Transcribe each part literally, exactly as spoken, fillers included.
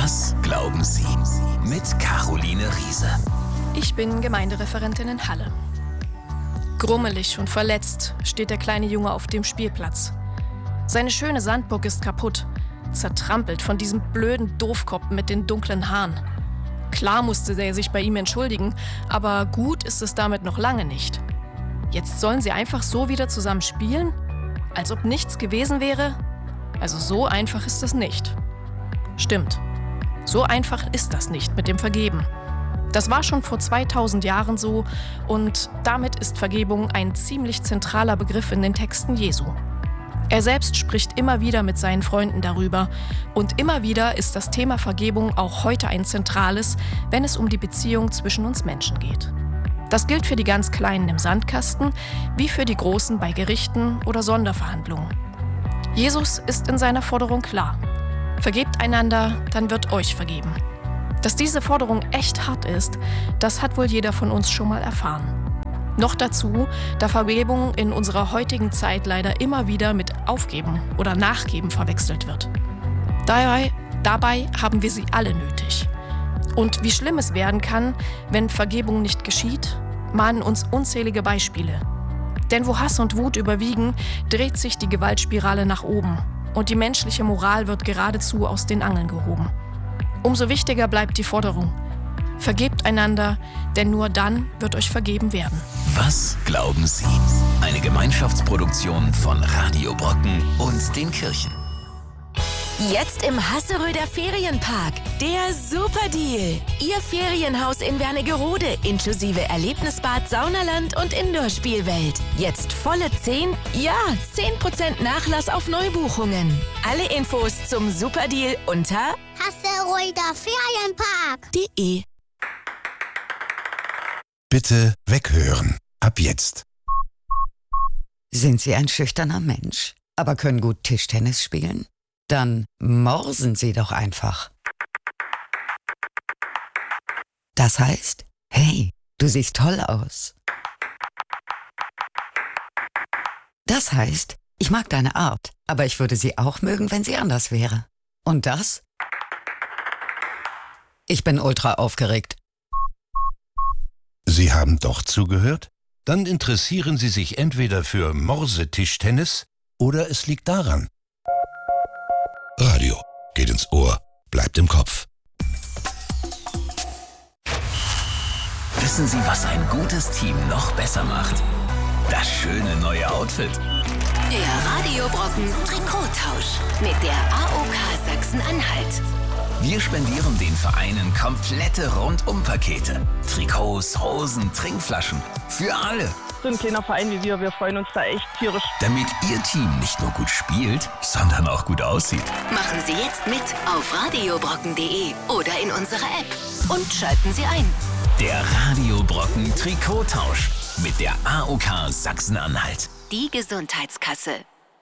Was glauben Sie? Mit Caroline Riese. Ich bin Gemeindereferentin in Halle. Grummelig und verletzt steht der kleine Junge auf dem Spielplatz. Seine schöne Sandburg ist kaputt, zertrampelt von diesem blöden Doofkopf mit den dunklen Haaren. Klar musste er sich bei ihm entschuldigen, aber gut ist es damit noch lange nicht. Jetzt sollen sie einfach so wieder zusammen spielen? Als ob nichts gewesen wäre? Also so einfach ist das nicht. Stimmt, so einfach ist das nicht mit dem Vergeben. Das war schon vor zweitausend Jahren so und damit ist Vergebung ein ziemlich zentraler Begriff in den Texten Jesu. Er selbst spricht immer wieder mit seinen Freunden darüber und immer wieder ist das Thema Vergebung auch heute ein zentrales, wenn es um die Beziehung zwischen uns Menschen geht. Das gilt für die ganz Kleinen im Sandkasten, wie für die Großen bei Gerichten oder Sonderverhandlungen. Jesus ist in seiner Forderung klar. Vergebt einander, dann wird euch vergeben. Dass diese Forderung echt hart ist, das hat wohl jeder von uns schon mal erfahren. Noch dazu, da Vergebung in unserer heutigen Zeit leider immer wieder mit Aufgeben oder Nachgeben verwechselt wird. Dabei, dabei haben wir sie alle nötig. Und wie schlimm es werden kann, wenn Vergebung nicht geschieht, mahnen uns unzählige Beispiele. Denn wo Hass und Wut überwiegen, dreht sich die Gewaltspirale nach oben und die menschliche Moral wird geradezu aus den Angeln gehoben. Umso wichtiger bleibt die Forderung: Vergebt einander, denn nur dann wird euch vergeben werden. Was glauben Sie? Eine Gemeinschaftsproduktion von Radio Brocken und den Kirchen. Jetzt im Hasseröder Ferienpark. Der Superdeal. Ihr Ferienhaus in Wernigerode inklusive Erlebnisbad, Saunaland und Indoor-Spielwelt. Jetzt volle zehn, ja, zehn Prozent Nachlass auf Neubuchungen. Alle Infos zum Superdeal unter Hasseröder Ferienpark punkt de. Bitte weghören. Ab jetzt. Sind Sie ein schüchterner Mensch, aber können gut Tischtennis spielen? Dann morsen Sie doch einfach. Das heißt, hey, du siehst toll aus. Das heißt, ich mag deine Art, aber ich würde sie auch mögen, wenn sie anders wäre. Und das? Ich bin ultra aufgeregt. Sie haben doch zugehört? Dann interessieren Sie sich entweder für Morsetischtennis oder es liegt daran. Radio geht ins Ohr, bleibt im Kopf. Wissen Sie, was ein gutes Team noch besser macht? Das schöne neue Outfit. Der Radio Brocken Trikottausch mit der A O K Sachsen-Anhalt. Wir spendieren den Vereinen komplette Rundum-Pakete. Trikots, Hosen, Trinkflaschen. Für alle. So ein kleiner Verein wie wir, wir freuen uns da echt tierisch. Damit Ihr Team nicht nur gut spielt, sondern auch gut aussieht. Machen Sie jetzt mit auf radiobrocken punkt de oder in unserer App. Und schalten Sie ein. Der Radio Brocken Trikottausch mit der A O K Sachsen-Anhalt. Die Gesundheitskasse.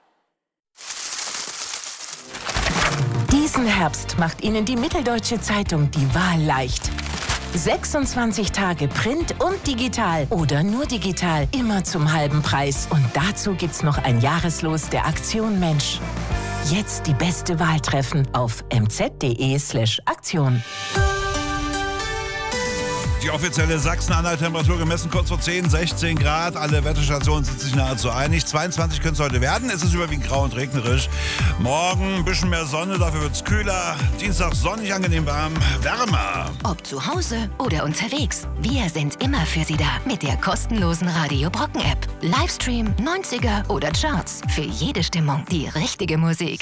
Diesen Herbst macht Ihnen die Mitteldeutsche Zeitung die Wahl leicht. sechsundzwanzig Tage Print und digital oder nur digital, immer zum halben Preis. Und dazu gibt's noch ein Jahreslos der Aktion Mensch. Jetzt die beste Wahl treffen auf m z punkt de slash Aktion. Die offizielle Sachsen-Anhalt-Temperatur gemessen kurz vor zehn, sechzehn Grad. Alle Wetterstationen sind sich nahezu einig. zweiundzwanzig können es heute werden. Es ist überwiegend grau und regnerisch. Morgen ein bisschen mehr Sonne, dafür wird es kühler. Dienstag sonnig, angenehm warm, wärmer. Ob zu Hause oder unterwegs, wir sind immer für Sie da mit der kostenlosen Radio Brocken App. Livestream, neunziger oder Charts. Für jede Stimmung die richtige Musik.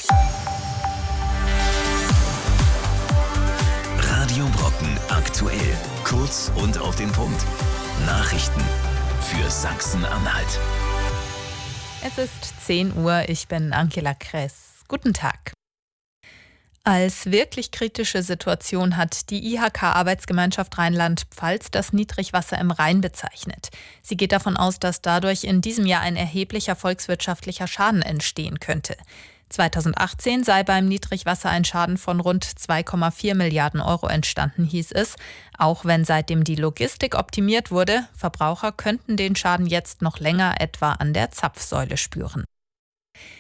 Radio Brocken aktuell. Kurz und auf den Punkt. Nachrichten für Sachsen-Anhalt. Es ist zehn Uhr, ich bin Angela Kress. Guten Tag. Als wirklich kritische Situation hat die I H K-Arbeitsgemeinschaft Rheinland-Pfalz das Niedrigwasser im Rhein bezeichnet. Sie geht davon aus, dass dadurch in diesem Jahr ein erheblicher volkswirtschaftlicher Schaden entstehen könnte. zweitausendachtzehn sei beim Niedrigwasser ein Schaden von rund zwei Komma vier Milliarden Euro entstanden, hieß es. Auch wenn seitdem die Logistik optimiert wurde, Verbraucher könnten den Schaden jetzt noch länger etwa an der Zapfsäule spüren.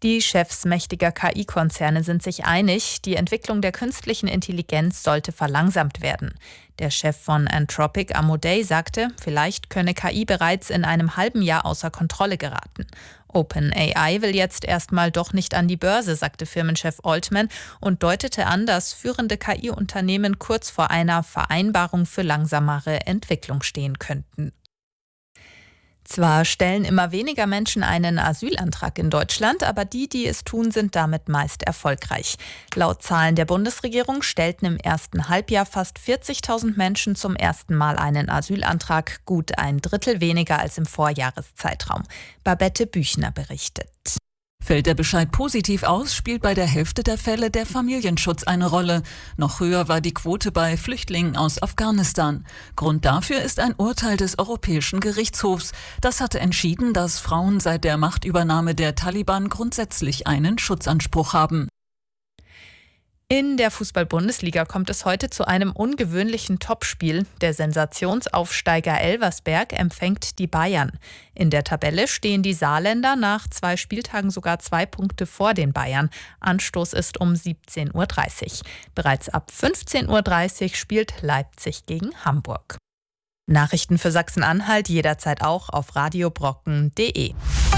Die Chefs mächtiger K I-Konzerne sind sich einig, die Entwicklung der künstlichen Intelligenz sollte verlangsamt werden. Der Chef von Anthropic, Amodei, sagte, vielleicht könne K I bereits in einem halben Jahr außer Kontrolle geraten. OpenAI will jetzt erstmal doch nicht an die Börse, sagte Firmenchef Altman und deutete an, dass führende K I-Unternehmen kurz vor einer Vereinbarung für langsamere Entwicklung stehen könnten. Zwar stellen immer weniger Menschen einen Asylantrag in Deutschland, aber die, die es tun, sind damit meist erfolgreich. Laut Zahlen der Bundesregierung stellten im ersten Halbjahr fast vierzigtausend Menschen zum ersten Mal einen Asylantrag, gut ein Drittel weniger als im Vorjahreszeitraum. Babette Büchner berichtet. Fällt der Bescheid positiv aus, spielt bei der Hälfte der Fälle der Familienschutz eine Rolle. Noch höher war die Quote bei Flüchtlingen aus Afghanistan. Grund dafür ist ein Urteil des Europäischen Gerichtshofs. Das hatte entschieden, dass Frauen seit der Machtübernahme der Taliban grundsätzlich einen Schutzanspruch haben. In der Fußball-Bundesliga kommt es heute zu einem ungewöhnlichen Topspiel. Der Sensationsaufsteiger Elversberg empfängt die Bayern. In der Tabelle stehen die Saarländer nach zwei Spieltagen sogar zwei Punkte vor den Bayern. Anstoß ist um siebzehn Uhr dreißig. Bereits ab fünfzehn Uhr dreißig spielt Leipzig gegen Hamburg. Nachrichten für Sachsen-Anhalt jederzeit auch auf radiobrocken punkt de.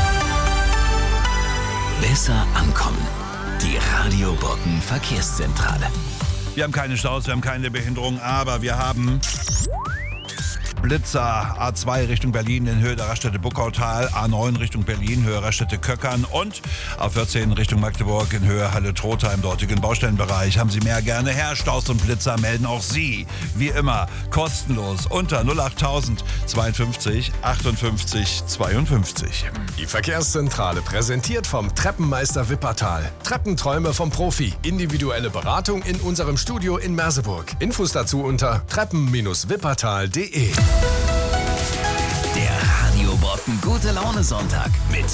Besser ankommen. Die Radio Brocken Verkehrszentrale. Wir haben keine Staus, wir haben keine Behinderung, aber wir haben Blitzer. A zwei Richtung Berlin in Höhe der Raststätte Buckautal, A neun Richtung Berlin, Höhe Raststätte Köckern und A vierzehn Richtung Magdeburg in Höhe Halle Trotha im dortigen Baustellenbereich. Haben Sie mehr, gerne her. Staus und Blitzer melden auch Sie, wie immer, kostenlos unter null achttausend zweiundfünfzig achtundfünfzig zweiundfünfzig. Die Verkehrszentrale präsentiert vom Treppenmeister Wippertal. Treppenträume vom Profi. Individuelle Beratung in unserem Studio in Merseburg. Infos dazu unter treppen wippertal punkt de. Der Radio Brocken Gute Laune Sonntag mit